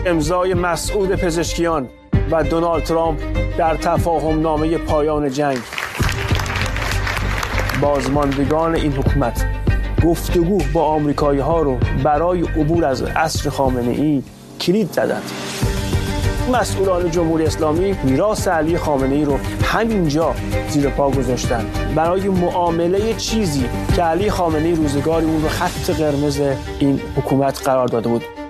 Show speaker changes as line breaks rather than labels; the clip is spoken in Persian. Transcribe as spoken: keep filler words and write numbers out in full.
امضای مسعود پزشکیان و دونالد ترامپ در تفاهم نامه پایان جنگ. بازماندگان این حکومت گفتگو با آمریکایی ها رو برای عبور از عصر خامنه ای کلید زدند. مسئولان جمهوری اسلامی میراث علی خامنه ای رو همینجا زیر پا گذاشتند برای معامله چیزی که علی خامنه ای روزگاری اون رو خط قرمز این حکومت قرار داده بود.